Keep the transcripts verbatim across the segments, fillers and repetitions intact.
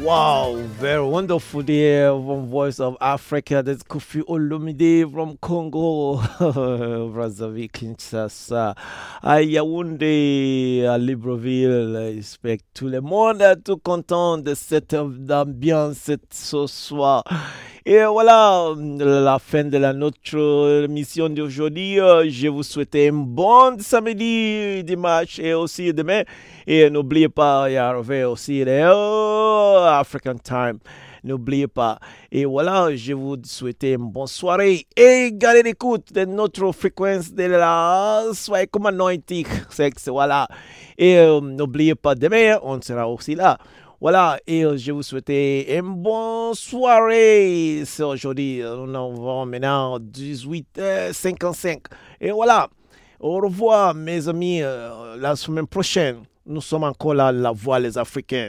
Wow, very wonderful there from Voice of Africa. That's Kofi Olomide from Congo, Brazzaville, Kinshasa, à Yaoundé, à Libreville. J'espère que tout le monde est tout content de cette ambiance ce soir. Et voilà, la fin de la notre émission d'aujourd'hui. Euh, Je vous souhaite un bon samedi, dimanche et aussi demain. Et n'oubliez pas, il y avait aussi les oh, African Time. N'oubliez pas. Et voilà, je vous souhaite une bonne soirée. Et gardez l'écoute de notre fréquence de la soirée comme anointing. C'est voilà. Et euh, n'oubliez pas, demain, on sera aussi là. Voilà, et euh, je vous souhaite une bonne soirée. C'est aujourd'hui, euh, nous avons maintenant dix-huit heures cinquante-cinq. Et voilà, au revoir mes amis, euh, la semaine prochaine. Nous sommes encore là, la voix les Africains.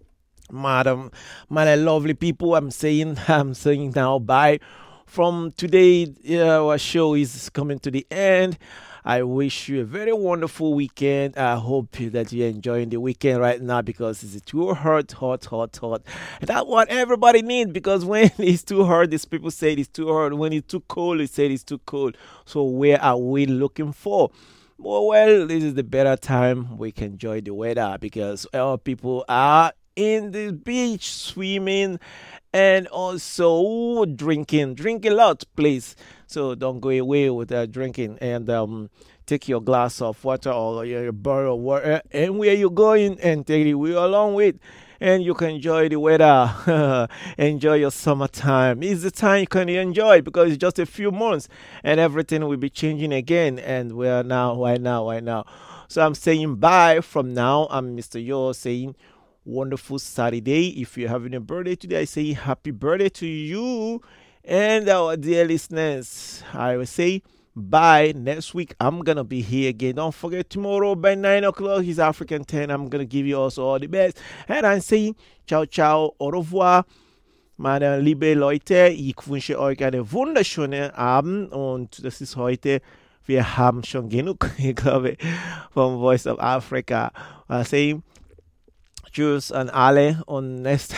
Madam, my lovely people, I'm saying, I'm saying now bye. From today, uh, our show is coming to the end. I wish you a very wonderful weekend. I hope that you're enjoying the weekend right now because it's too hot, hot, hot, hot. And that's what everybody needs because when it's too hot, these people say it's too hot. When it's too cold, they say it's too cold. So where are we looking for? Well, well, this is the better time we can enjoy the weather because our people are in the beach swimming and also drinking. Drink a lot, please. So don't go away without drinking and um, take your glass of water or your bottle of water and where you're going and take it with you along with. And you can enjoy the weather, enjoy your summertime. It's the time you can enjoy because it's just a few months and everything will be changing again. And we are now, why now, why now? So I'm saying bye from now. I'm Mister Yo saying wonderful Saturday. If you're having a birthday today, I say happy birthday to you and our dear listeners. I will say bye. Next week, I'm going to be here again. Don't forget, tomorrow by nine o'clock is African ten. I'm going to give you also all the best. And I'm saying ciao, ciao, au revoir. Meine liebe Leute, ich wünsche euch einen wunderschönen Abend und das ist heute, wir haben schon genug, ich glaube, vom Voice of Africa. I say tschüss an alle und nächste,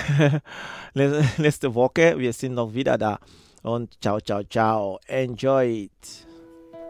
nächste Woche, wir sind noch wieder da. Und ciao, ciao, ciao. Enjoy it.